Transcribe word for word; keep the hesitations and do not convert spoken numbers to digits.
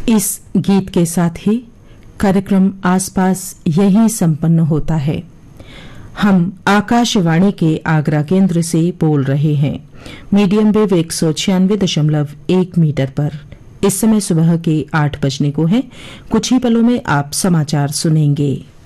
इस गीत के साथ ही कार्यक्रम आसपास यही संपन्न होता है। हम आकाशवाणी के आगरा केंद्र से बोल रहे हैं मीडियम वेव एक सौ छियानवे दशमलव एक मीटर पर। इस समय सुबह के आठ बजने को है। कुछ ही पलों में आप समाचार सुनेंगे।